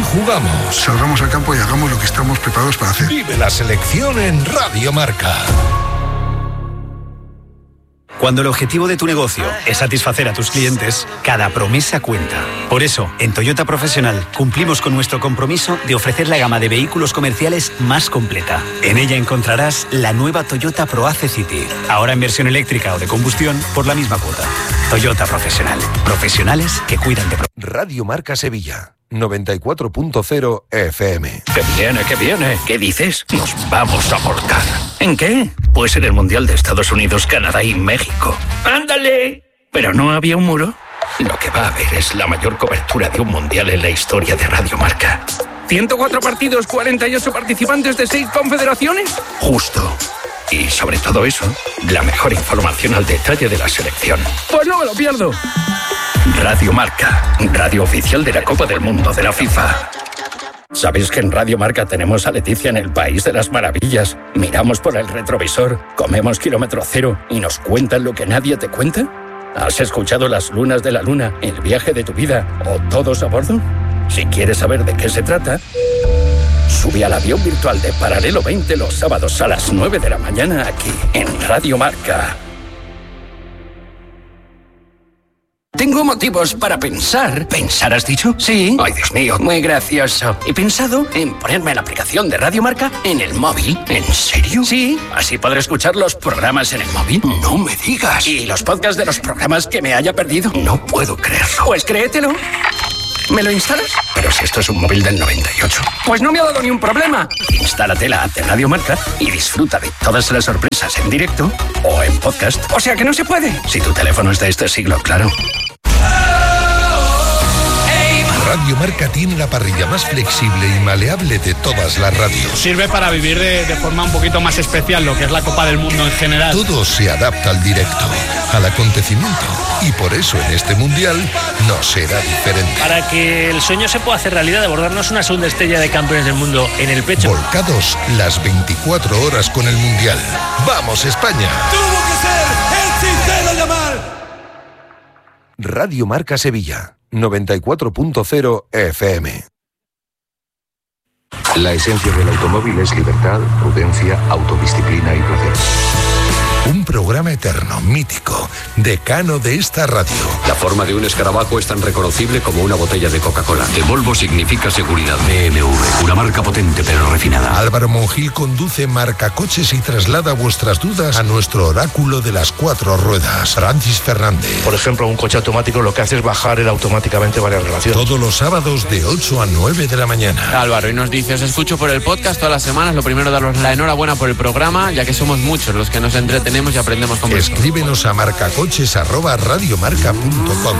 jugamos. Salgamos al campo y hagamos lo que estamos preparados para hacer. Vive la selección en Radio Marca. Cuando el objetivo de tu negocio es satisfacer a tus clientes, cada promesa cuenta. Por eso, en Toyota Profesional cumplimos con nuestro compromiso de ofrecer la gama de vehículos comerciales más completa. En ella encontrarás la nueva Toyota ProAce City, ahora en versión eléctrica o de combustión por la misma cuota. Toyota Profesional. Profesionales que cuidan de... Radio Marca Sevilla. 94.0 FM. ¡Que viene, que viene! ¿Qué dices? Nos vamos a volcar. ¿En qué? Pues en el Mundial de Estados Unidos, Canadá y México. ¡Ándale! ¿Pero no había un muro? Lo que va a haber es la mayor cobertura de un Mundial en la historia de Radio Marca. 104 partidos, 48 participantes de 6 confederaciones. Justo. Y sobre todo eso, la mejor información al detalle de la selección. Pues no me lo pierdo. Radio Marca, radio oficial de la Copa del Mundo de la FIFA. ¿Sabéis que en Radio Marca tenemos a Leticia en el País de las Maravillas? Miramos por el retrovisor, comemos kilómetro cero y nos cuentan lo que nadie te cuenta. ¿Has escuchado Las Lunas de la Luna, El Viaje de tu Vida o Todos a Bordo? Si quieres saber de qué se trata, sube al avión virtual de Paralelo 20 los sábados a las 9 de la mañana aquí en Radio Marca. Tengo motivos para pensar. ¿Pensar has dicho? Sí. Ay, Dios mío, muy gracioso. He pensado en ponerme la aplicación de Radio Marca en el móvil. ¿En serio? Sí. Así podré escuchar los programas en el móvil. No me digas. ¿Y los podcasts de los programas que me haya perdido? No puedo creerlo. Pues créetelo. ¿Me lo instalas? Pero si esto es un móvil del 98. Pues no me ha dado ni un problema. Instálate la app de Radio Marca y disfruta de todas las sorpresas en directo o en podcast. O sea que no se puede. Si tu teléfono es de este siglo, claro. Radio Marca tiene la parrilla más flexible y maleable de todas las radios. Sirve para vivir de forma un poquito más especial lo que es la Copa del Mundo en general. Todo se adapta al directo, al acontecimiento. Y por eso en este Mundial no será diferente. Para que el sueño se pueda hacer realidad de bordarnos una segunda estrella de campeones del mundo en el pecho. Volcados las 24 horas con el Mundial. ¡Vamos, España! ¡Tuvo que ser el sincero llamar! Radio Marca Sevilla. 94.0 FM. La esencia del automóvil es libertad, prudencia, autodisciplina y placer. Un programa eterno, mítico, decano de esta radio. La forma de un escarabajo es tan reconocible como una botella de Coca-Cola. De Volvo significa seguridad. BMW, una marca potente pero refinada. Álvaro Monjil conduce Marcacoches y traslada vuestras dudas a nuestro oráculo de las 4 ruedas, Francis Fernández. Por ejemplo, un coche automático lo que hace es bajar automáticamente varias relaciones. Todos los sábados de 8 a 9 de la mañana. Álvaro, y nos dice, os escucho por el podcast todas las semanas. Lo primero, daros la enhorabuena por el programa, ya que somos muchos los que nos entretenemos y aprendemos con vosotros. Escríbenos a marcacoches@radiomarca.com.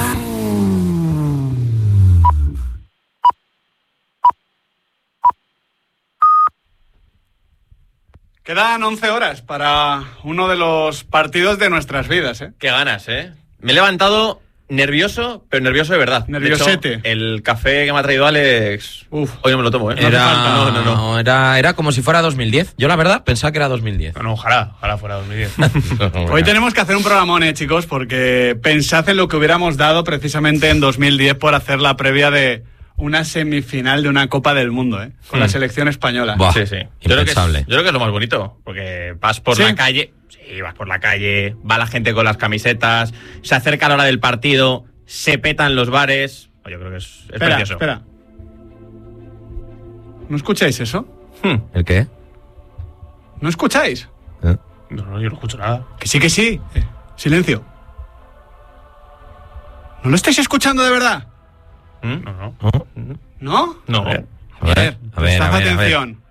Quedan 11 horas para uno de los partidos de nuestras vidas, ¿eh? Qué ganas, ¿eh? Me he levantado nervioso, pero nervioso de verdad. Nerviosete. De hecho, el café que me ha traído Alex, hoy no me lo tomo, ¿eh? No. Era como si fuera 2010. Yo la verdad pensaba que era 2010. No, ojalá fuera 2010. Hoy tenemos que hacer un programón, chicos, porque pensad en lo que hubiéramos dado precisamente en 2010 por hacer la previa de una semifinal de una Copa del Mundo, con la selección española. Buah, sí. Yo creo que es lo más bonito, porque vas por la calle... Sí, vas por la calle, va la gente con las camisetas, se acerca la hora del partido, se petan los bares. Yo creo que es precioso. Espera. ¿No escucháis eso? ¿El qué? ¿No escucháis? No, yo no escucho nada. Que sí. Silencio. ¿No lo estáis escuchando de verdad? No. ¿No? No. A ver. Prestad atención.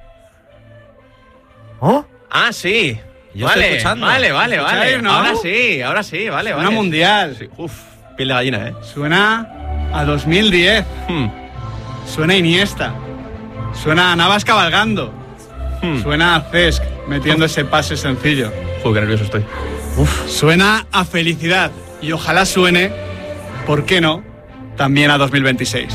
¿Oh? Ah, sí. Yo estoy escuchando. Vale. ¿No? Ahora sí, vale. Suena mundial. Sí. Piel de gallina, ¿eh? Suena a 2010. Suena a Iniesta. Suena a Navas cabalgando. Suena a Cesc metiendo ese pase sencillo. Qué nervioso estoy. Suena a felicidad. Y ojalá suene, ¿por qué no?, también a 2026.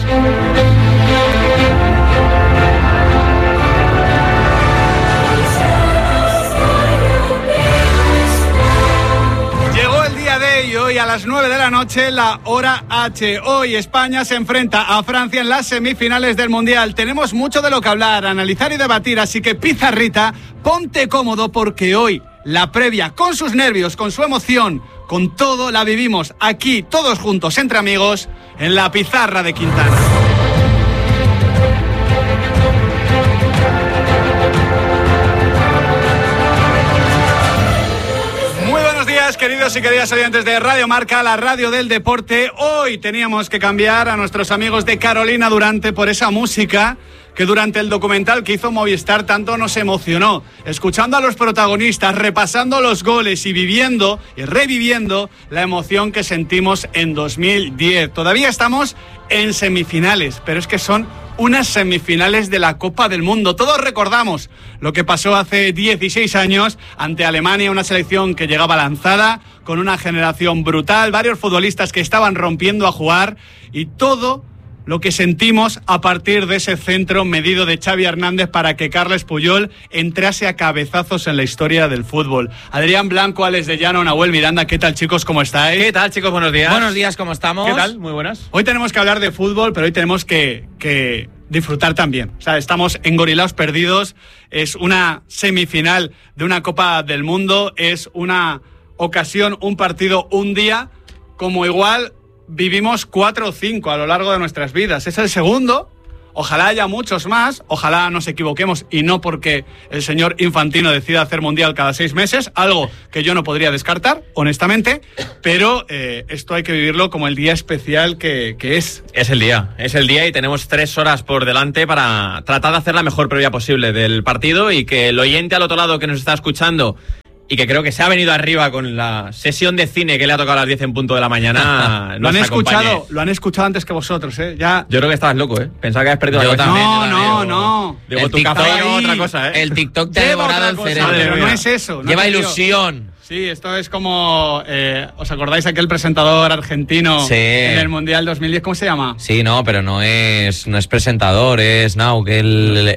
hoy a las 9 de la noche, la hora H. Hoy España se enfrenta a Francia en las semifinales del Mundial. Tenemos mucho de lo que hablar, analizar y debatir, así que Pizarrita, ponte cómodo porque hoy la previa, con sus nervios, con su emoción, con todo, la vivimos aquí, todos juntos, entre amigos, en la pizarra de Quintana. Queridos y queridas oyentes de Radio Marca, la radio del deporte. Hoy teníamos que cambiar a nuestros amigos de Carolina Durante por esa música que durante el documental que hizo Movistar tanto nos emocionó, escuchando a los protagonistas, repasando los goles y viviendo y reviviendo la emoción que sentimos en 2010. Todavía estamos en semifinales, pero es que son unas semifinales de la Copa del Mundo. Todos recordamos lo que pasó hace 16 años ante Alemania, una selección que llegaba lanzada, con una generación brutal, varios futbolistas que estaban rompiendo a jugar y todo lo que sentimos a partir de ese centro medido de Xavi Hernández para que Carles Puyol entrase a cabezazos en la historia del fútbol. Adrián Blanco, Alex de Llano, Nahuel Miranda, ¿qué tal, chicos? ¿Cómo estáis? ¿Qué tal, chicos? Buenos días. Buenos días, ¿cómo estamos? ¿Qué tal? Muy buenas. Hoy tenemos que hablar de fútbol, pero hoy tenemos que disfrutar también. O sea, estamos engorilados perdidos. Es una semifinal de una Copa del Mundo. Es una ocasión, un partido, un día, como igual vivimos 4 o 5 a lo largo de nuestras vidas. Es el segundo, ojalá haya muchos más, ojalá nos equivoquemos y no porque el señor Infantino decida hacer mundial cada 6 meses, algo que yo no podría descartar, honestamente, pero esto hay que vivirlo como el día especial que es. Es el día y tenemos 3 horas por delante para tratar de hacer la mejor previa posible del partido y que el oyente al otro lado que nos está escuchando y que creo que se ha venido arriba con la sesión de cine que le ha tocado a las 10 en punto de la mañana. Lo han escuchado antes que vosotros, Ya. Yo creo que estabas loco, Pensaba que habías perdido la cabeza. No. Digo, tu café lleva otra cosa, El TikTok te ha devorado el cerebro. Pero no es eso. No lleva ilusión. Sí, esto es como... ¿os acordáis aquel presentador argentino en el Mundial 2010? ¿Cómo se llama? Sí, no, pero no es presentador, es Nau, que el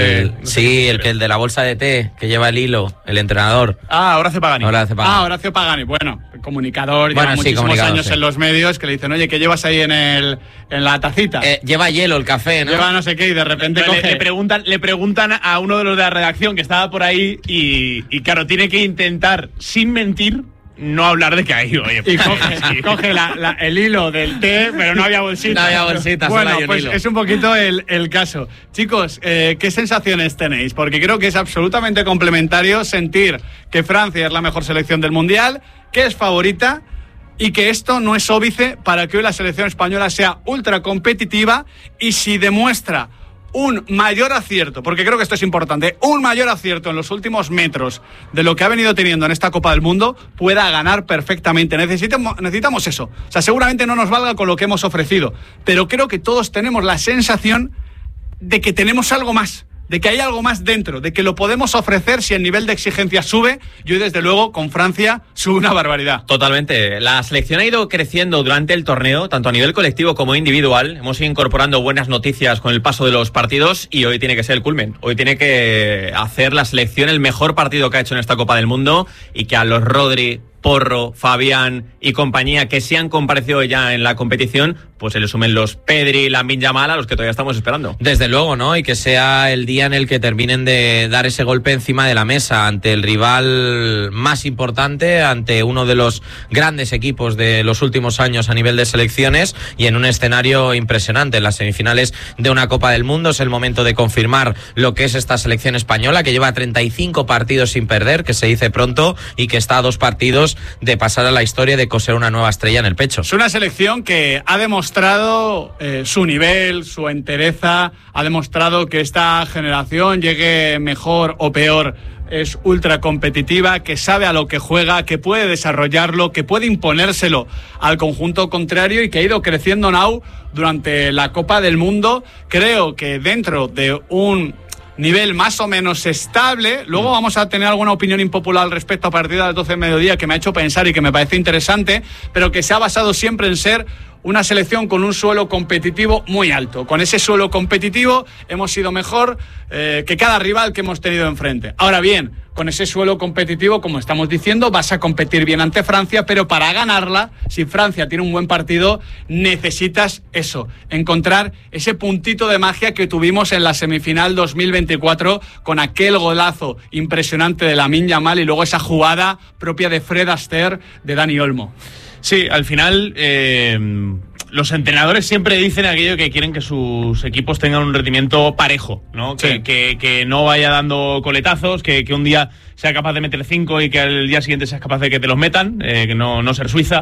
de la bolsa de té, que lleva el hilo, el entrenador. Horacio Pagani. Horacio Pagani. Bueno, comunicador, lleva muchísimos años en los medios, que le dicen, oye, ¿qué llevas ahí en la tacita? Lleva hielo el café, ¿no? Lleva no sé qué y de repente le preguntan a uno de los de la redacción que estaba por ahí y claro, tiene que intentar, sin mentir, no hablar de que ahí, oye. Y coge el hilo del té, pero no había bolsita. No había bolsita, bueno, solo hay un pues hilo. Es un poquito el caso. Chicos, ¿qué sensaciones tenéis? Porque creo que es absolutamente complementario sentir que Francia es la mejor selección del Mundial, que es favorita y que esto no es óbice para que hoy la selección española sea ultra competitiva y si demuestra un mayor acierto, porque creo que esto es importante, un mayor acierto en los últimos metros de lo que ha venido teniendo en esta Copa del Mundo, pueda ganar perfectamente. Necesitamos eso. O sea, seguramente no nos valga con lo que hemos ofrecido, pero creo que todos tenemos la sensación de que tenemos algo más, de que hay algo más dentro, de que lo podemos ofrecer si el nivel de exigencia sube, y hoy desde luego con Francia sube una barbaridad. Totalmente. La selección ha ido creciendo durante el torneo, tanto a nivel colectivo como individual. Hemos ido incorporando buenas noticias con el paso de los partidos y hoy tiene que ser el culmen. Hoy tiene que hacer la selección el mejor partido que ha hecho en esta Copa del Mundo y que a los Rodri, Porro, Fabián y compañía que sí han comparecido ya en la competición, pues se le sumen los Pedri, Lamine Yamal, a los que todavía estamos esperando. Desde luego, ¿no? Y que sea el día en el que terminen de dar ese golpe encima de la mesa ante el rival más importante, ante uno de los grandes equipos de los últimos años a nivel de selecciones y en un escenario impresionante. En las semifinales de una Copa del Mundo es el momento de confirmar lo que es esta selección española, que lleva 35 partidos sin perder, que se dice pronto, y que está a 2 partidos de pasar a la historia, de coser una nueva estrella en el pecho. Es una selección que ha demostrado su nivel, su entereza, ha demostrado que esta generación, llegue mejor o peor, es ultra competitiva, que sabe a lo que juega, que puede desarrollarlo, que puede imponérselo al conjunto contrario y que ha ido creciendo durante la Copa del Mundo. Creo que dentro de un nivel más o menos estable. Luego vamos a tener alguna opinión impopular al respecto a partir de las 12 del mediodía que me ha hecho pensar y que me parece interesante, pero que se ha basado siempre en ser una selección con un suelo competitivo muy alto. Con ese suelo competitivo hemos sido mejor que cada rival que hemos tenido enfrente. Ahora bien, con ese suelo competitivo, como estamos diciendo, vas a competir bien ante Francia, pero para ganarla, si Francia tiene un buen partido, necesitas eso, encontrar ese puntito de magia que tuvimos en la semifinal 2024 con aquel golazo impresionante de Lamine Yamal y luego esa jugada propia de Fred Astaire de Dani Olmo. Sí, al final los entrenadores siempre dicen aquello que quieren que sus equipos tengan un rendimiento parejo, ¿no? Sí. Que no vaya dando coletazos, que un día sea capaz de meter 5 y que al día siguiente seas capaz de que te los metan, que no ser Suecia,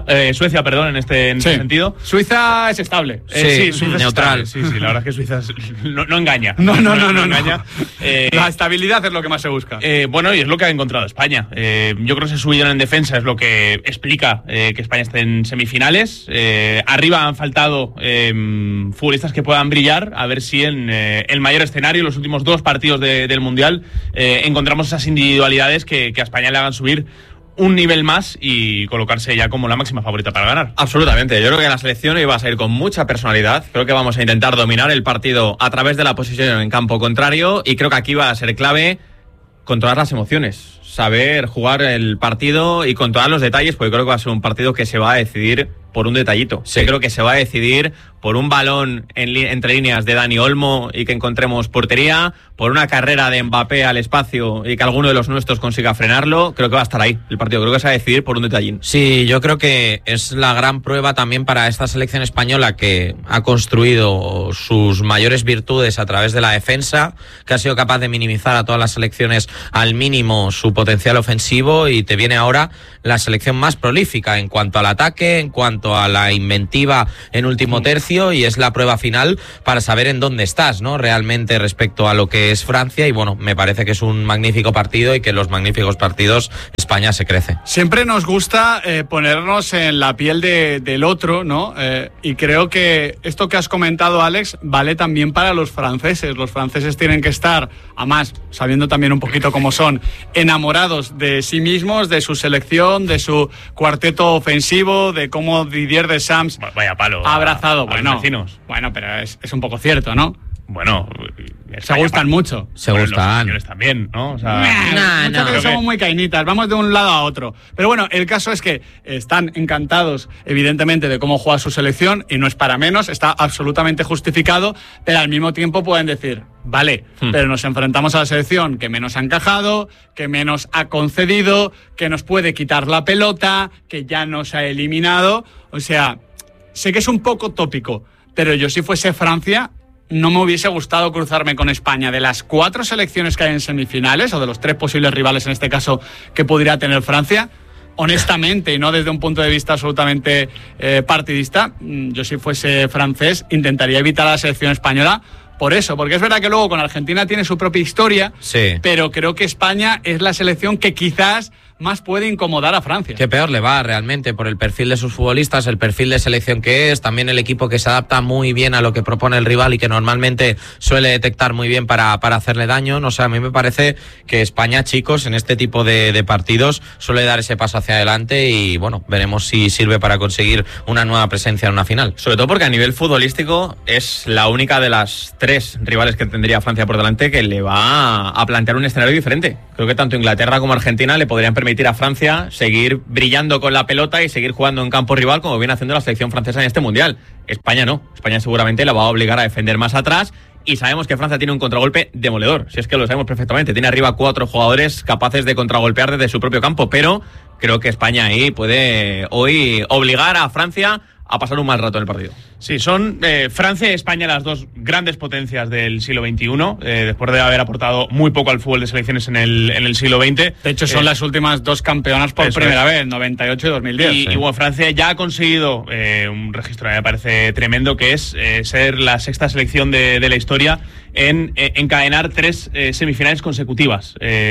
en este sentido. Suiza es estable. Sí, Suiza neutral. Es estable. Sí, la verdad es que Suiza no engaña. No engaña. La estabilidad es lo que más se busca. Bueno, y es lo que ha encontrado España. Yo creo que ese subidón en defensa es lo que explica que España esté en semifinales. Arriba han faltado futbolistas que puedan brillar, a ver si en el mayor escenario, los últimos 2 partidos del Mundial, encontramos esas individualidades que a España le hagan subir un nivel más y colocarse ya como la máxima favorita para ganar. Absolutamente, yo creo que la selección iba a salir con mucha personalidad, creo que vamos a intentar dominar el partido a través de la posición en campo contrario y creo que aquí va a ser clave controlar las emociones, saber jugar el partido y controlar los detalles, porque creo que va a ser un partido que se va a decidir por un detallito. Sí. Creo que se va a decidir por un balón entre líneas de Dani Olmo y que encontremos portería, por una carrera de Mbappé al espacio y que alguno de los nuestros consiga frenarlo. Creo que va a estar ahí el partido, creo que se va a decidir por un detallín. Sí, yo creo que es la gran prueba también para esta selección española, que ha construido sus mayores virtudes a través de la defensa, que ha sido capaz de minimizar a todas las selecciones al mínimo su potencial ofensivo, y te viene ahora la selección más prolífica en cuanto al ataque, en cuanto a la inventiva en último tercio, y es la prueba final para saber en dónde estás, ¿no? Realmente respecto a lo que es Francia. Y bueno, me parece que es un magnífico partido y que en los magníficos partidos España se crece. Siempre nos gusta ponernos en la piel del otro, ¿no? Y creo que esto que has comentado, Alex, vale también para los franceses. Los franceses tienen que estar, además, sabiendo también un poquito cómo son, enamorados de sí mismos, de su selección, de su cuarteto ofensivo, de cómo Didier Deschamps vaya palo ha abrazado. Bueno, pero es un poco cierto, ¿no? Bueno, se gustan mucho. Se gustan. Los españoles también, ¿no? O sea, muchas veces somos muy cainitas, vamos de un lado a otro. Pero bueno, el caso es que están encantados, evidentemente, de cómo juega su selección, y no es para menos, está absolutamente justificado, pero al mismo tiempo pueden decir, vale, pero nos enfrentamos a la selección que menos ha encajado, que menos ha concedido, que nos puede quitar la pelota, que ya nos ha eliminado. O sea, sé que es un poco tópico, pero yo, si fuese Francia, no me hubiese gustado cruzarme con España. De las 4 selecciones que hay en semifinales, o de los 3 posibles rivales en este caso que podría tener Francia, honestamente, y no desde un punto de vista absolutamente partidista, yo, si fuese francés, intentaría evitar a la selección española por eso, porque es verdad que luego con Argentina tiene su propia historia, sí, pero creo que España es la selección que quizás más puede incomodar a Francia. Que peor le va realmente, por el perfil de sus futbolistas, el perfil de selección que es, también el equipo que se adapta muy bien a lo que propone el rival y que normalmente suele detectar muy bien para hacerle daño. No sé, a mí me parece que España, chicos, en este tipo de partidos suele dar ese paso hacia adelante, y bueno, veremos si sirve para conseguir una nueva presencia en una final. Sobre todo porque a nivel futbolístico es la única de las 3 rivales que tendría Francia por delante que le va a plantear un escenario diferente. Creo que tanto Inglaterra como Argentina le podrían permitir a Francia seguir brillando con la pelota y seguir jugando en campo rival, como viene haciendo la selección francesa en este Mundial. España no. España seguramente la va a obligar a defender más atrás, y sabemos que Francia tiene un contragolpe demoledor, si es que lo sabemos perfectamente. Tiene arriba 4 jugadores capaces de contragolpear desde su propio campo, pero creo que España ahí puede hoy obligar a Francia a pasar un mal rato en el partido. Sí, son Francia y España las 2 grandes potencias del siglo XXI, después de haber aportado muy poco al fútbol de selecciones en el siglo XX. De hecho, son las últimas 2 campeonas por primera vez, 98 y 2010. Y bueno, Francia ya ha conseguido un registro que me parece tremendo, que es ser la 6ª selección de la historia en encadenar 3 semifinales consecutivas.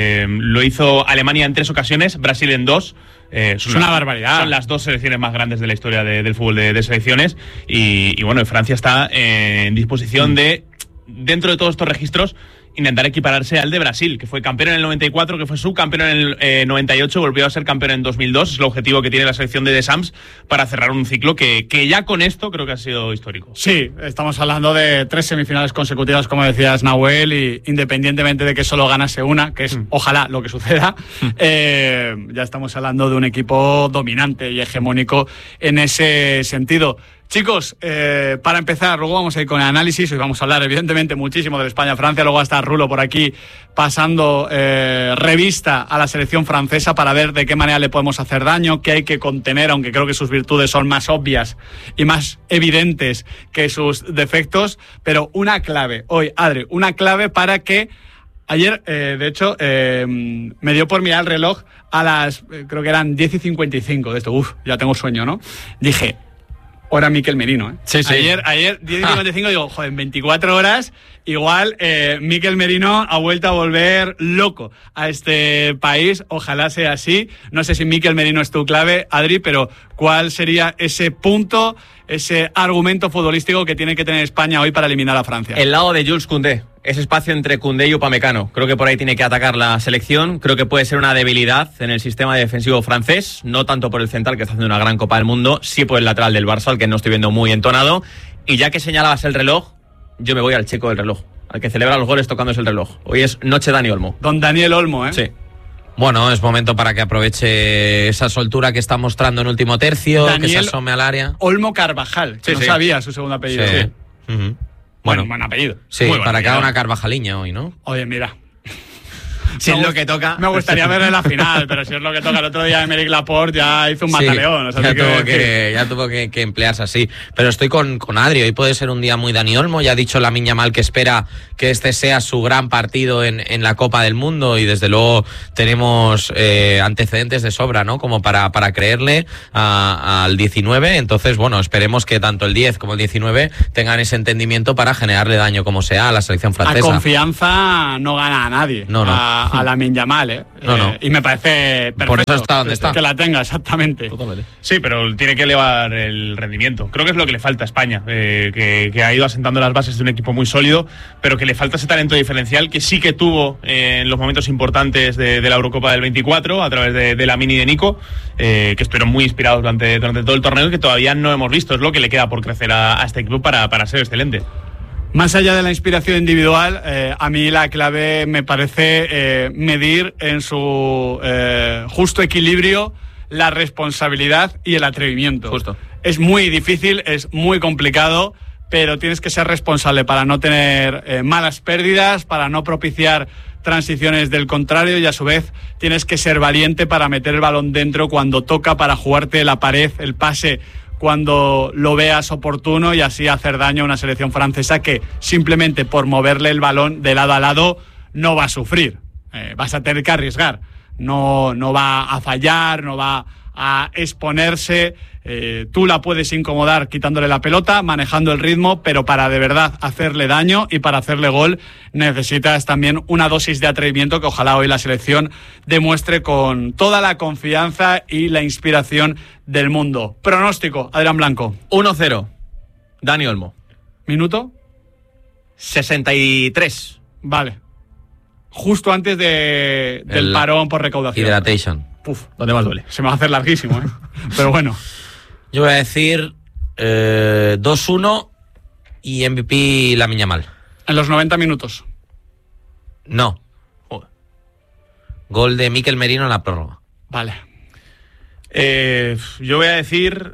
Lo hizo Alemania en 3 ocasiones, Brasil en 2. Es una barbaridad. Son las 2 selecciones más grandes de la historia del fútbol de selecciones, y bueno, Francia está en disposición de, dentro de todos estos registros, intentar equipararse al de Brasil, que fue campeón en el 94, que fue subcampeón en el 98, volvió a ser campeón en 2002. Es el objetivo que tiene la selección de Deschamps para cerrar un ciclo que ya con esto creo que ha sido histórico. Sí, estamos hablando de 3 semifinales consecutivas, como decías, Nahuel, y independientemente de que solo ganase una, que es ojalá lo que suceda, ya estamos hablando de un equipo dominante y hegemónico en ese sentido. Chicos, para empezar, luego vamos a ir con el análisis. Hoy vamos a hablar, evidentemente, muchísimo de España-Francia. Luego va a estar Rulo por aquí pasando revista a la selección francesa para ver de qué manera le podemos hacer daño, qué hay que contener, aunque creo que sus virtudes son más obvias y más evidentes que sus defectos. Pero una clave, hoy, Adri, una clave para que... Ayer, de hecho, me dio por mirar el reloj a las, creo que eran 10:55 de esto. Ya tengo sueño, ¿no? Dije... Hora Mikel Merino, ¿eh? Sí. Ayer 10:55 digo, joder, en 24 horas igual Mikel Merino ha vuelto a volver loco a este país. Ojalá sea así. No sé si Mikel Merino es tu clave, Adri, pero ¿cuál sería ese punto, ese argumento futbolístico que tiene que tener España hoy para eliminar a Francia? El lado de Jules Koundé. Ese espacio entre Koundé y Upamecano. Creo que por ahí tiene que atacar la selección. Creo que puede ser una debilidad en el sistema defensivo francés. No tanto por el central, que está haciendo una gran Copa del Mundo. Sí por el lateral del Barça, al que no estoy viendo muy entonado. Y ya que señalabas el reloj, yo me voy al checo del reloj. Al que celebra los goles tocándose el reloj. Hoy es noche Dani Olmo. Don Daniel Olmo, ¿eh? Sí. Bueno, es momento para que aproveche esa soltura que está mostrando en último tercio, Daniel que se asome al área. Olmo Carvajal, que no sabía su segundo apellido. Sí. Bueno, buen apellido. Sí, para que haga una Carvajaliña hoy, ¿no? Oye, mira. Si es lo que toca. Me gustaría verle la final, pero si es lo que toca. El otro día Aymeric Laporte ya hizo un mataleón. O sea, ya tuvo que emplearse así. Pero estoy con Adri. Hoy puede ser un día muy Dani Olmo. Ya ha dicho Lamine Yamal que espera que este sea su gran partido en la Copa del Mundo. Y desde luego tenemos antecedentes de sobra, ¿no? Como para creerle al 19. Entonces, bueno, esperemos que tanto el 10 como el 19 tengan ese entendimiento para generarle daño como sea a la selección francesa. A confianza no gana a nadie. No. A Lamine Yamal, ¿eh? No. Y me parece perfecto. Por eso está donde está. Que la tenga, exactamente. Totalmente. Sí, pero tiene que elevar el rendimiento. Creo que es lo que le falta a España, que ha ido asentando las bases de un equipo muy sólido, pero que le falta ese talento diferencial que sí que tuvo en los momentos importantes de la Eurocopa del 24, a través de Lamine y de Nico, que estuvieron muy inspirados durante todo el torneo y que todavía no hemos visto. Es lo que le queda por crecer a este equipo para ser excelente. Más allá de la inspiración individual, a mí la clave me parece medir en su justo equilibrio la responsabilidad y el atrevimiento. Justo. Es muy difícil, es muy complicado, pero tienes que ser responsable para no tener malas pérdidas, para no propiciar transiciones del contrario, y a su vez tienes que ser valiente para meter el balón dentro cuando toca, para jugarte la pared, el pase cuando lo veas oportuno, y así hacer daño a una selección francesa que simplemente por moverle el balón de lado a lado no va a sufrir. Vas a tener que arriesgar. No va a fallar, no va a exponerse. Tú la puedes incomodar quitándole la pelota, manejando el ritmo, pero para de verdad hacerle daño y para hacerle gol necesitas también una dosis de atrevimiento que ojalá hoy la selección demuestre con toda la confianza y la inspiración del mundo. Pronóstico, Adrián Blanco. 1-0, Dani Olmo. ¿Minuto? 63. Vale. Justo antes del parón por recaudación. Hydration. Puf, ¿dónde más duele? Se me va a hacer larguísimo, ¿eh? Pero bueno. Yo voy a decir 2-1 y MVP Lamine Yamal. En los 90 minutos. No. Gol de Mikel Merino en la prórroga. Vale. Yo voy a decir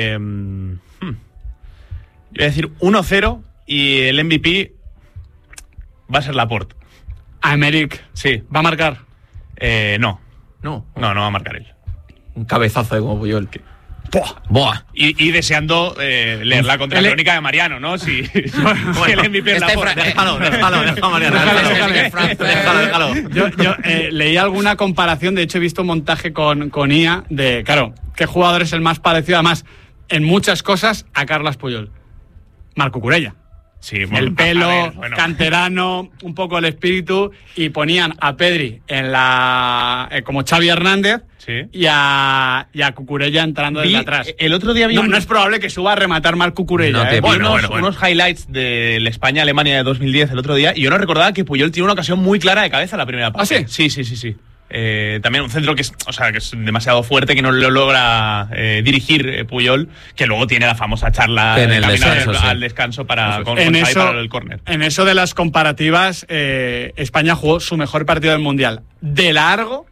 1-0 y el MVP va a ser Laporte. Aymeric. Sí. ¿Va a marcar? No va a marcar él. Un cabezazo de como Puyol. Buah. Y deseando leer la contracrónica de Mariano, ¿no? Si el MVP es Laporte. Déjalo, Mariano. Déjalo. Yo leí alguna comparación, de hecho he visto un montaje con IA de, claro, ¿qué jugador es el más parecido, además, en muchas cosas, a Carles Puyol? Marc Cucurella. Sí, bueno, el pelo, canterano, un poco el espíritu, y ponían a Pedri en como Xavi Hernández, sí, y a Cucurella entrando desde atrás. El otro día no es probable que suba a rematar mal Cucurella. Unos highlights de España-Alemania de 2010 el otro día, y yo no recordaba que Puyol tiene una ocasión muy clara de cabeza en la primera parte. ¿Ah, sí? Sí. También un centro que es demasiado fuerte, que no lo logra dirigir Puyol, que luego tiene la famosa charla en el descanso, al descanso para el córner. En eso de las comparativas, España jugó su mejor partido del Mundial de largo,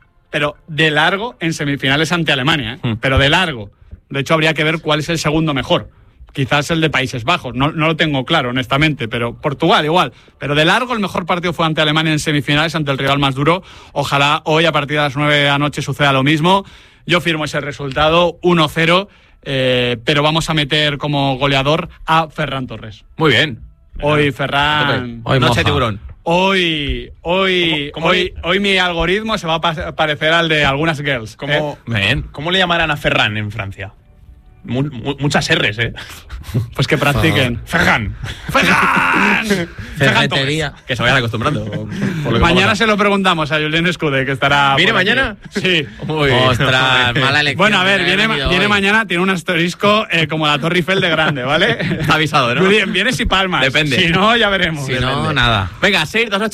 en semifinales ante Alemania, pero de largo. De hecho, habría que ver cuál es el segundo mejor. Quizás el de Países Bajos, no lo tengo claro, honestamente, pero Portugal igual. Pero de largo el mejor partido fue ante Alemania en semifinales, ante el rival más duro. Ojalá hoy a partir de las 9 de la noche suceda lo mismo. Yo firmo ese resultado, 1-0, pero vamos a meter como goleador a Ferran Torres. Muy bien. Hoy Ferran... Hoy noche tiburón. Hoy mi algoritmo se va a parecer al de algunas girls. ¿Cómo le llamarán a Ferran en Francia? Muchas R's, Pues que practiquen. Ferran. Ferretería. Que se vayan acostumbrando. Mañana se lo preguntamos a Julián Escude, que estará. ¿Viene mañana? Sí. Ostras, mala elección. Bueno, a ver, viene mañana, tiene un asterisco como la Torre Eiffel de grande, ¿vale? Está avisado, ¿no? Julián, vienes y palmas. Depende. Si no, ya veremos. Si no, nada. Venga,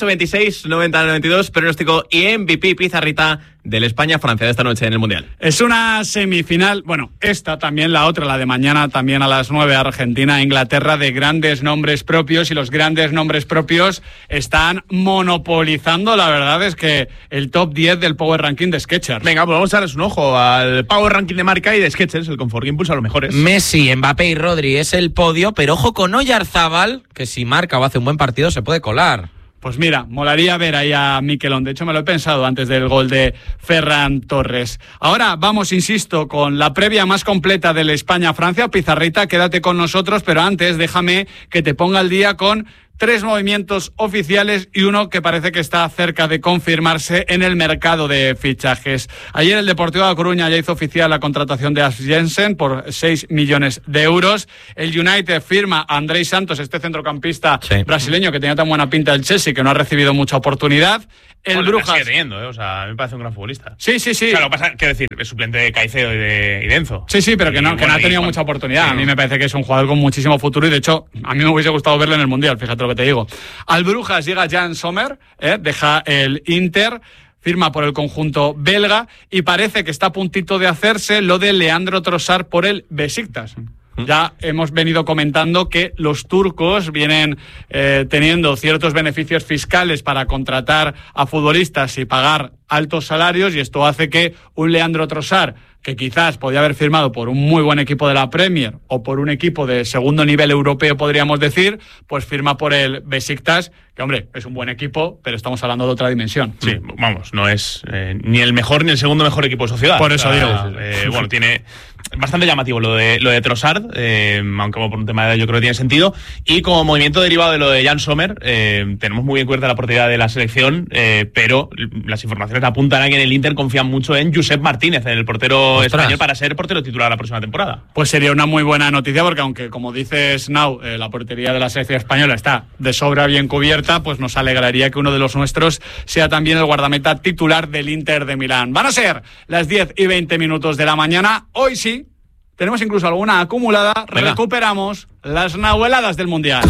628269092, pronóstico y MVP pizarrita del España-Francia de esta noche en el Mundial. Es una semifinal, bueno, esta también, la otra, la de mañana, también a las 9, Argentina-Inglaterra, de grandes nombres propios, y los grandes nombres propios están monopolizando, la verdad es que el top 10 del Power Ranking de Skechers. Venga, pues vamos a darles un ojo al Power Ranking de marca y de Skechers, el confort que impulsa a los mejores. Messi, Mbappé y Rodri es el podio, pero ojo con Oyarzábal, que si marca o hace un buen partido se puede colar. Pues mira, molaría ver ahí a Miquelón. De hecho, me lo he pensado antes del gol de Ferran Torres. Ahora vamos, insisto, con la previa más completa del España-Francia. Pizarrita, quédate con nosotros, pero antes déjame que te ponga al día con 3 movimientos oficiales y uno que parece que está cerca de confirmarse en el mercado de fichajes. Ayer el Deportivo de La Coruña ya hizo oficial la contratación de Ash Jensen por 6 millones de euros. El United firma a Andrei Santos, este centrocampista brasileño que tenía tan buena pinta del Chelsea, que no ha recibido mucha oportunidad. El Brujas sigue teniendo, o sea, me parece un gran futbolista. Sí. O sea, lo que pasa, quiero decir, es suplente de Caicedo y de Denzo. Sí, pero que no ha tenido mucha oportunidad. Sí. A mí me parece que es un jugador con muchísimo futuro y de hecho a mí me hubiese gustado verlo en el Mundial, fíjate lo que te digo. Al Brujas llega Jan Sommer, deja el Inter, firma por el conjunto belga y parece que está a puntito de hacerse lo de Leandro Trossard por el Besiktas. Ya hemos venido comentando que los turcos vienen teniendo ciertos beneficios fiscales para contratar a futbolistas y pagar altos salarios, y esto hace que un Leandro Trossard, que quizás podía haber firmado por un muy buen equipo de la Premier o por un equipo de segundo nivel europeo, podríamos decir, pues firma por el Besiktas, que hombre, es un buen equipo, pero estamos hablando de otra dimensión. Sí, vamos, no es ni el mejor ni el segundo mejor equipo de sociedad. Por eso digo. Bueno, tiene bastante llamativo lo de Trossard, aunque por un tema de edad yo creo que tiene sentido, y como movimiento derivado de lo de Jan Sommer, tenemos muy bien cubierta la oportunidad de la selección, pero las informaciones apuntan a que en el Inter confían mucho en Josep Martínez, en el portero español, para ser portero titular la próxima temporada. Pues sería una muy buena noticia, porque aunque, como dices, Nau, la portería de la selección española está de sobra bien cubierta, pues nos alegraría que uno de los nuestros sea también el guardameta titular del Inter de Milán. Van a ser las 10:20 de la mañana. Hoy sí, tenemos incluso alguna acumulada. Venga. Recuperamos las nahueladas del Mundial.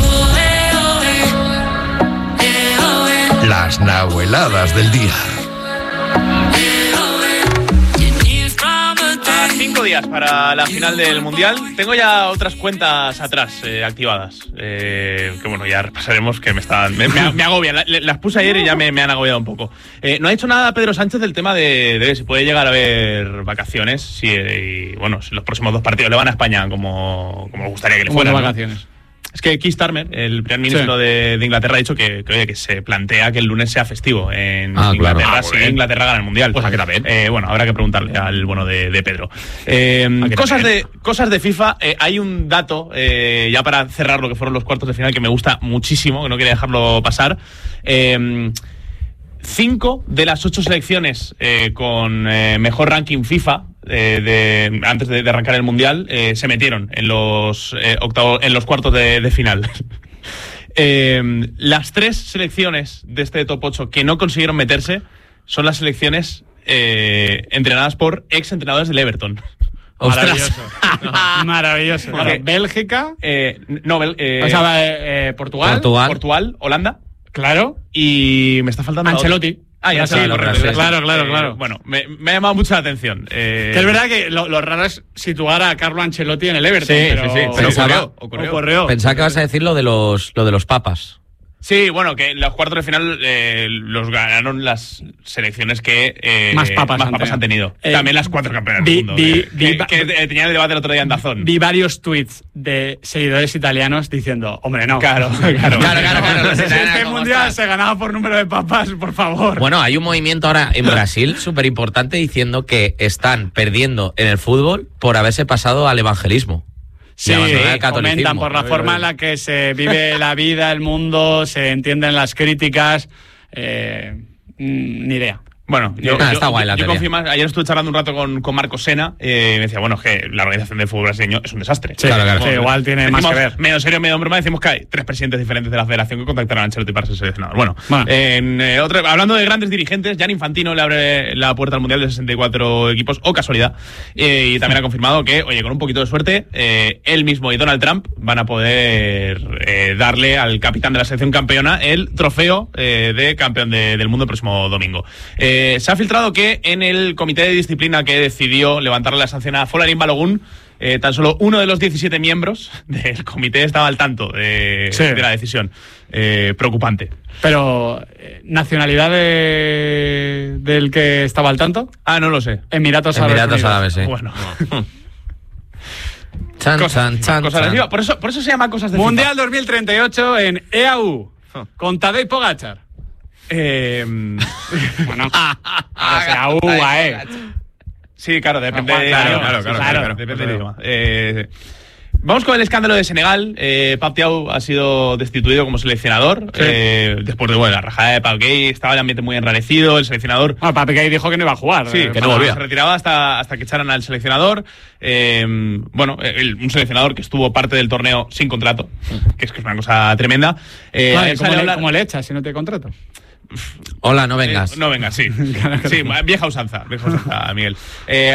Las nahueladas del día. 5 días para la final del Mundial. Tengo ya otras cuentas atrás activadas. Que bueno, ya repasaremos, que me agobian. Las puse ayer y ya me han agobiado un poco. No ha dicho nada Pedro Sánchez del tema de si puede llegar a haber vacaciones. Y bueno, si los próximos 2 partidos le van a España como me gustaría que le fueran. Vacaciones. Es que Keir Starmer, el primer ministro de Inglaterra, ha dicho que se plantea que el lunes sea festivo en Inglaterra, si Inglaterra gana el Mundial. Pues aquí también. Bueno, habrá que preguntarle al bueno de Pedro. Cosas de FIFA. Hay un dato, ya para cerrar lo que fueron los cuartos de final, que me gusta muchísimo, que no quería dejarlo pasar. 5 de las 8 selecciones con mejor ranking FIFA antes de arrancar el Mundial se metieron en los cuartos de final. Las 3 selecciones de este top 8 que no consiguieron meterse son las selecciones entrenadas por ex entrenadores del Everton. Maravilloso. Maravilloso. Claro. Bélgica. Portugal, Holanda. Claro. Y me está faltando Ancelotti. Ya sí, correcto. Claro. Bueno, me ha llamado mucho la atención. Que es verdad que lo raro es situar a Carlo Ancelotti en el Everton. Pero ocurrió. Pensaba que vas a decir lo de los papas. Sí, bueno, que los cuartos de final los ganaron las selecciones que más papas han tenido. También las 4 campeonas del mundo. Que tenían el debate el otro día en Dazón. Vi varios tweets de seguidores italianos diciendo, hombre, no. Claro. Este mundial se ganaba por número de papas, por favor. Bueno, hay un movimiento ahora en Brasil súper importante diciendo que están perdiendo en el fútbol por haberse pasado al evangelismo. Sí, comentan por la forma en la que se vive la vida, el mundo, se entienden las críticas. Ni idea. Bueno, está guay la yo teoría. confío más. Ayer estuve charlando un rato con Marco Sena y me decía, bueno, que la organización del fútbol brasileño es un desastre. Sí, claro. Sí, igual tiene más que ver. Medio serio, medio broma, decimos que hay 3 presidentes diferentes de la federación que contactaron a Ancelotti para ser seleccionador. Bueno. Hablando de grandes dirigentes, Gianni Infantino le abre la puerta al Mundial de 64 equipos, o casualidad, y también ha confirmado que, oye, con un poquito de suerte, él mismo y Donald Trump van a poder darle al capitán de la selección campeona el trofeo de campeón del mundo el próximo domingo. Se ha filtrado que en el comité de disciplina que decidió levantarle la sanción a Folarin Balogun, tan solo uno de los 17 miembros del comité estaba al tanto de la decisión. Preocupante. Pero, ¿nacionalidad del que estaba al tanto? No lo sé. Emiratos Árabes, sí. Bueno. Chan. Por eso se llama cosas de Mundial FIFA. 2038 en EAU. Con Tadej Pogačar. Bueno, sea UAE. Sí, claro, depende. Claro, depende del idioma. Vamos con el escándalo de Senegal. Pape Thiaw ha sido destituido como seleccionador. Después de la rajada de Pape Gueye, estaba el ambiente muy enrarecido. El seleccionador. Pape Gueye dijo que no iba a jugar. Sí, que no volvía. Se retiraba hasta que echaran al seleccionador. Un seleccionador que estuvo parte del torneo sin contrato, que es una cosa tremenda. ¿Cómo le echas si no te contrato? Hola, no vengas. No vengas, sí. Sí, vieja usanza, Miguel.